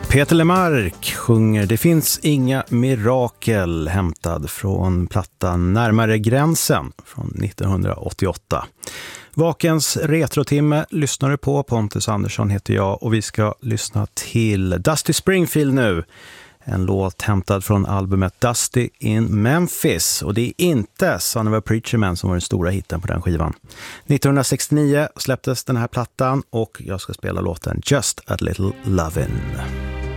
Peter Lemark sjunger Det finns inga mirakel, hämtad från plattan Närmare gränsen från 1988. Vakens retrotimme lyssnar du på. Pontus Andersson heter jag och vi ska lyssna till Dusty Springfield nu. En låt hämtad från albumet Dusty in Memphis. Och det är inte Son of a Preacher Man som var den stora hitten på den skivan. 1969 släpptes den här plattan och jag ska spela låten Just a Little Lovin'.